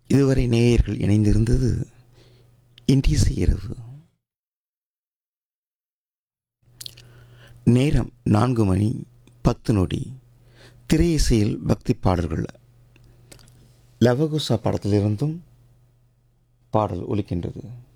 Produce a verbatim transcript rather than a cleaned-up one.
இதுவரை நேயர்கள் இணைந்திருந்தது இன்றிசை இரவு. நேரம் நான்கு மணி பத்து நொடி. திரையிசையில் பக்தி பாடல்கள். லவகுசா படத்திலிருந்தும் பாடல் ஒலிக்கின்றது.